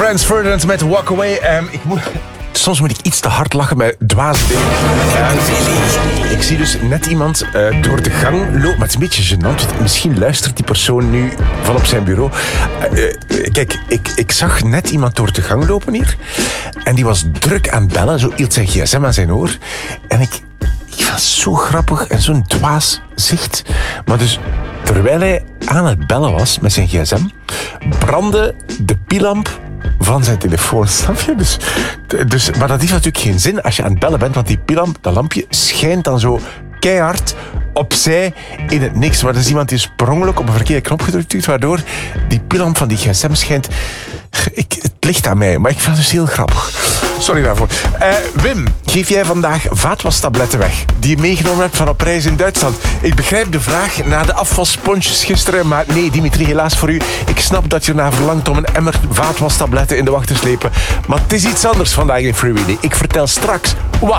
Frans Ferdinand met Walk Away. Soms moet ik iets te hard lachen met dwaze dingen. Ik zie dus net iemand door de gang lopen. Maar het is een beetje gênant. Want misschien luistert die persoon nu van op zijn bureau. Kijk, ik zag net iemand door de gang lopen hier. En die was druk aan het bellen. Zo hield zijn gsm aan zijn oor. En ik vond het zo grappig en zo'n dwaas zicht. Maar dus, terwijl hij aan het bellen was met zijn gsm, brandde de pielamp van zijn telefoon, snap je? Dus, maar dat heeft natuurlijk geen zin als je aan het bellen bent, want die pielamp, dat lampje, schijnt dan zo keihard opzij in het niks. Maar er is iemand die is per ongeluk op een verkeerde knop gedrukt heeft, waardoor die pielamp van die gsm schijnt. Het ligt aan mij, maar ik vind het dus heel grappig. Sorry daarvoor. Wim, geef jij vandaag vaatwastabletten weg die je meegenomen hebt van op reis in Duitsland? Ik begrijp de vraag na de afwassponsjes gisteren, maar nee, Dimitri, helaas voor u. Ik snap dat je ernaar verlangt om een emmer vaatwastabletten in de wacht te slepen, maar het is iets anders vandaag in Freewheeling. Ik vertel straks wat.